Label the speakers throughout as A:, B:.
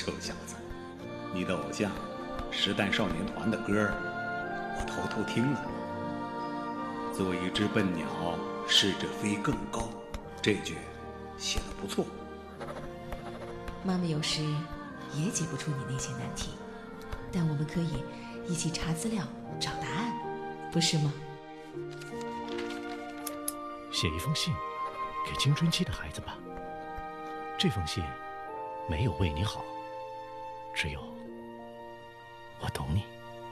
A: 臭小子，你的偶像时代少年团的歌我偷偷听了。做一只笨鸟，试着飞更高，这句写得不错。
B: 妈妈有时也解不出你那些难题，但我们可以一起查资料找答案，不是吗？
C: 写一封信给青春期的孩子吧，这封信没有为你好，只有我懂你。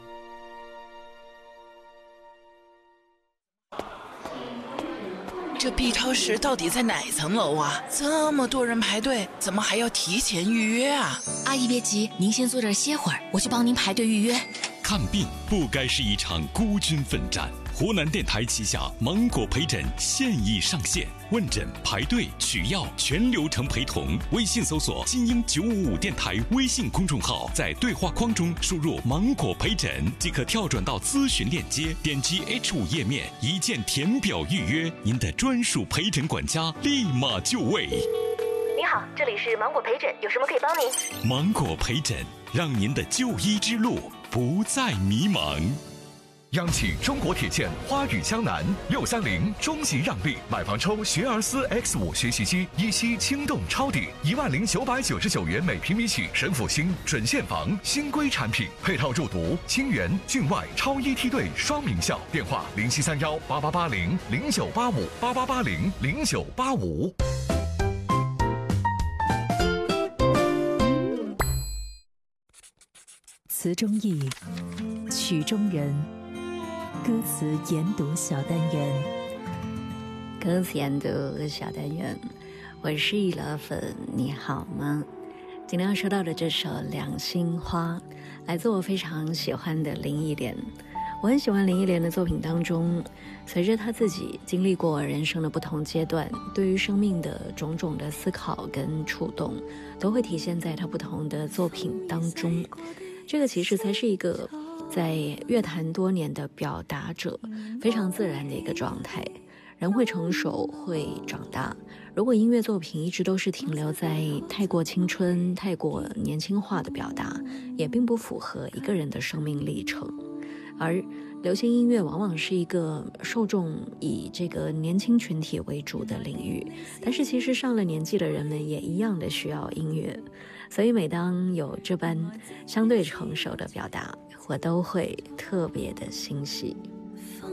D: 这 B 超市到底在哪层楼啊？这么多人排队，怎么还要提前预约啊？
E: 阿姨别急，您先坐这儿歇会儿，我去帮您排队预约。
F: 看病不该是一场孤军奋战。湖南电台旗下芒果陪诊现已上线，问诊、排队、取药全流程陪同。微信搜索金鹰955电台微信公众号，在对话框中输入芒果陪诊即可跳转到咨询链接，点击 H5 页面，一键填表预约，您的专属陪诊管家立马就位。
G: 你好，这里是芒果陪诊，有什么可以帮您？
F: 芒果陪诊，让您的就医之路不再迷茫。
H: 央企中国铁建花语江南630中级让利，买房抽学而思 X5 学习机，一期轻动超抵10999元每平米起，神府新准现房新规产品，配套入读清源、郡外超一梯队双名校，电话07318880098588800985。
I: 词中意，曲中人。歌词研读小单元，
J: 歌词研读小单元，我是易拉粉，你好吗？今天要说到的这首《两心花》，来自我非常喜欢的林忆莲。我很喜欢林忆莲的作品当中，随着她自己经历过人生的不同阶段，对于生命的种种的思考跟触动，都会体现在她不同的作品当中。这个其实才是一个在乐坛多年的表达者非常自然的一个状态。人会成熟，会长大，如果音乐作品一直都是停留在太过青春、太过年轻化的表达，也并不符合一个人的生命历程。而流行音乐往往是一个受众以这个年轻群体为主的领域，但是其实上了年纪的人们也一样的需要音乐，所以每当有这般相对成熟的表达，我都会特别的欣喜。